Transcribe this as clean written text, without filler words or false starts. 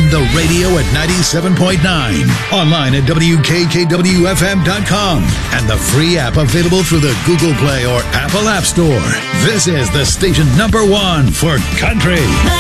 the radio at 97.9. Online at WKKWFM.com. And the free app available through the Google Play or Apple App Store. This is the station #1 for country.